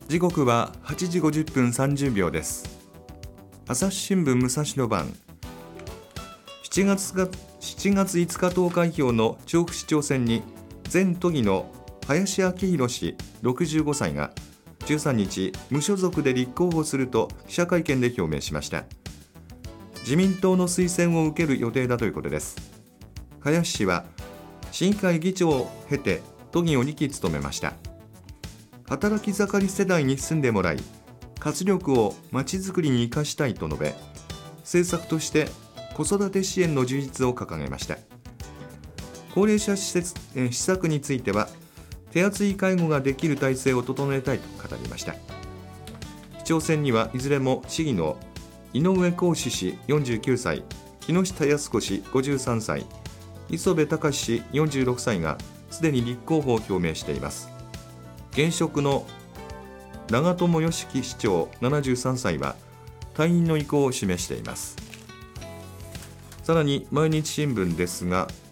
時刻は8時50分30秒です。朝日新聞武蔵野版7月5日投開票の調布市長選に前都議の林明宏氏65歳が13日無所属で立候補すると記者会見で表明しました。自民党の推薦を受ける予定だということです。林氏は市議会議長を経て都議を2期務めました。働き盛り世代に住んでもらい、活力をまちづくりに生かしたいと述べ、政策として子育て支援の充実を掲げました。高齢者施策については、手厚い介護ができる体制を整えたいと語りました。市長選にはいずれも市議の井上公志氏49歳、木下靖子氏53歳、磯部隆氏46歳がすでに立候補を表明しています。現職の長友義樹市長73歳は退任の意向を示しています。さらに毎日新聞ですが、